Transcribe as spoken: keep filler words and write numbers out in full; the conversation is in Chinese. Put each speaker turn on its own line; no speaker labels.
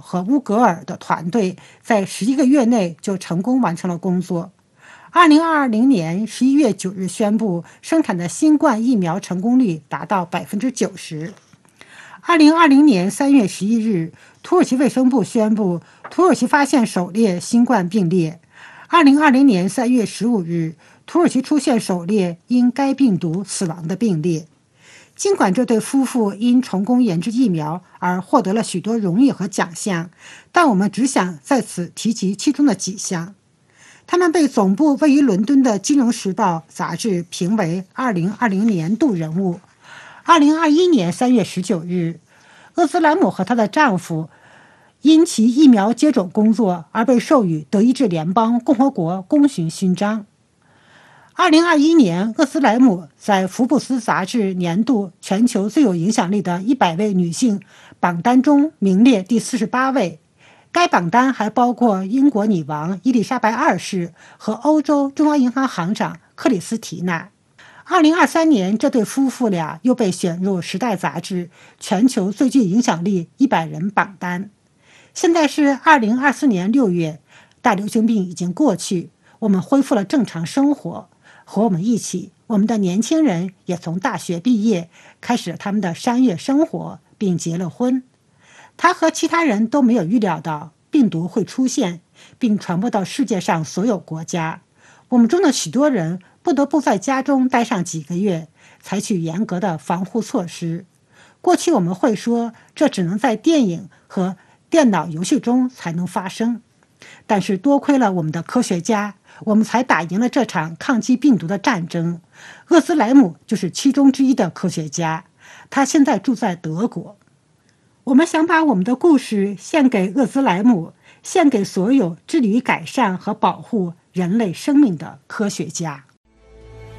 和乌格尔的团队在十一个月内就成功完成了工作。二零二零年十一月九日宣布，生产的新冠疫苗成功率达到百分之九十。二零二零年三月十一日，土耳其卫生部宣布，土耳其发现首例新冠病例。二零二零年三月十五日，土耳其出现首例因该病毒死亡的病例。尽管这对夫妇因成功研制疫苗而获得了许多荣誉和奖项，但我们只想在此提及其中的几项。他们被总部位于伦敦的《金融时报》杂志评为二零二零年度人物。二零二一年三月十九日，厄兹莱姆和她的丈夫因其疫苗接种工作而被授予德意志联邦共和国功勋勋章。二零二一年，厄兹莱姆在福布斯杂志年度全球最有影响力的一百位女性榜单中名列第四十八位。该榜单还包括英国女王伊丽莎白二世和欧洲中央银行行长克里斯提娜。二零二三年，这对夫妇俩又被选入《时代》杂志全球最具影响力一百人榜单。现在是二零二四年六月，大流行病已经过去，我们恢复了正常生活。和我们一起，我们的年轻人也从大学毕业，开始了他们的商业生活，并结了婚。他和其他人都没有预料到病毒会出现，并传播到世界上所有国家。我们中的许多人不得不在家中待上几个月，采取严格的防护措施。过去我们会说，这只能在电影和电脑游戏中才能发生。但是多亏了我们的科学家，我们才打赢了这场抗击病毒的战争。厄兹莱姆就是其中之一的科学家，他现在住在德国。我们想把我们的故事献给厄兹莱姆，献给所有致力于改善和保护人类生命的科学家。